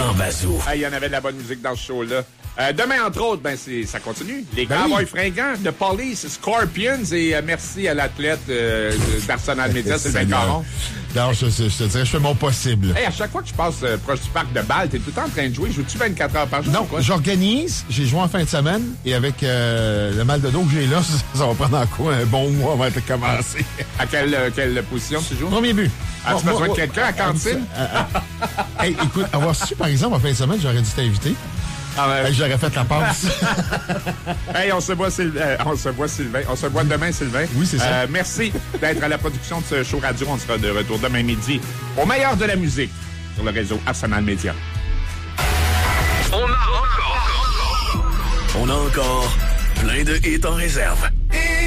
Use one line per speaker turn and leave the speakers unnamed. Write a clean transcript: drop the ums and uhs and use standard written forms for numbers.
Grand Bazou.
Il y en avait de la bonne musique dans ce show-là. Demain, entre autres, ça continue. Les Cowboys fringants, The Police, Scorpions et merci à l'athlète d'Arsenal Média, Sylvain Caron.
Non, je te dirais, je fais mon possible.
À chaque fois que je passe proche du parc de balle, t'es tout le temps en train de jouer. Joues-tu 24 heures par jour?
Non, j'organise. J'ai joué en fin de semaine et avec le mal de dos que j'ai là, ça va prendre en quoi un bon mois avant de commencer.
À quelle position tu joues?
Premier but.
As-tu besoin de quelqu'un à la cantine?
Hey, écoute, avoir su, par exemple, en fin de semaine, j'aurais dû t'inviter. J'aurais fait la passe.
Hey, on se voit Sylvain. On se voit demain, Sylvain.
Oui, c'est ça.
Merci d'être à la production de ce show radio. On sera de retour demain midi au meilleur de la musique sur le réseau Arsenal Média.
On a encore plein de hits en réserve.